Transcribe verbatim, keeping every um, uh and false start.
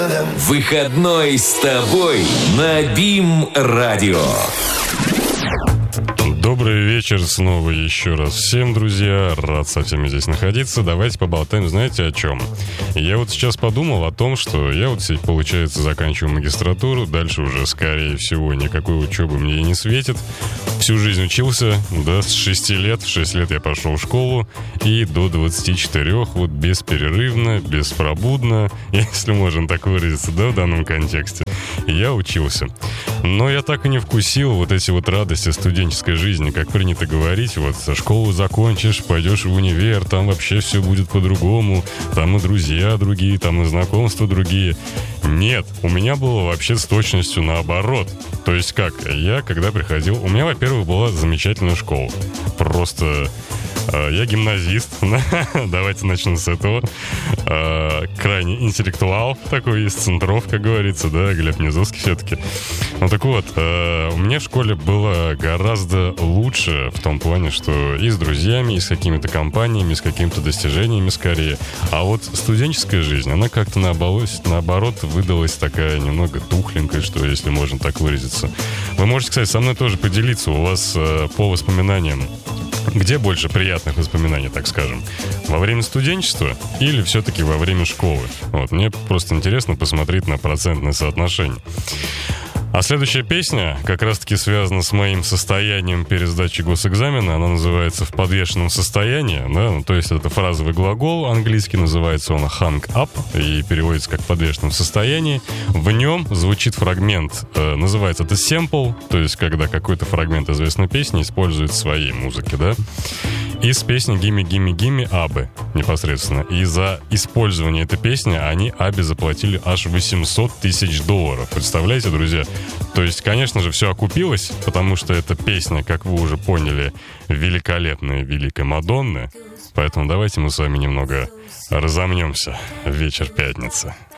Выходной с тобой на БИМ-радио. Добрый вечер снова еще раз всем, друзья. Рад со всеми здесь находиться. Давайте поболтаем, знаете, о чем? Я вот сейчас подумал о том, что я вот, получается, заканчиваю магистратуру. Дальше уже, скорее всего, никакой учебы мне и не светит. Всю жизнь учился, да, с шести лет. В шесть лет я пошел в школу. И до двадцати четырёх, вот бесперерывно, беспробудно, если можно так выразиться, да, в данном контексте, я учился. Но я так и не вкусил вот эти вот радости студенческой жизни, как принято говорить, вот школу закончишь, пойдешь в универ, там вообще все будет по-другому, там и друзья другие, там и знакомства другие. Нет, у меня было вообще с точностью наоборот. То есть как, я когда приходил, у меня, во-первых, была замечательная школа. Просто... Я гимназист, давайте начнем с этого. Крайне интеллектуал, такой из центров, как говорится, да, Глеб Низовский все-таки. Ну так вот, у меня в школе было гораздо лучше в том плане, что и с друзьями, и с какими-то компаниями, и с какими-то достижениями скорее. А вот студенческая жизнь, она как-то наоборот, наоборот выдалась такая немного тухленькая, что если можно так выразиться. Вы можете, кстати, со мной тоже поделиться, у вас по воспоминаниям, где больше приятных воспоминаний, так скажем? Во время студенчества или все-таки во время школы? Вот, мне просто интересно посмотреть на процентное соотношение. А следующая песня как раз-таки связана с моим состоянием перед сдачей госэкзамена. Она называется «В подвешенном состоянии». Да? Ну, то есть это фразовый глагол, английский называется он «hung up» и переводится как «в подвешенном состоянии». В нем звучит фрагмент, э, называется это «sample», то есть когда какой-то фрагмент известной песни использует в своей музыке, да? Из песни «Gimme, Gimme, Gimme» Аббы непосредственно. И за использование этой песни они Аббе заплатили аж восемьсот тысяч долларов. Представляете, друзья? То есть, конечно же, все окупилось, потому что эта песня, как вы уже поняли, великолепная, великая Мадонна. Поэтому давайте мы с вами немного разомнемся в вечер пятницы.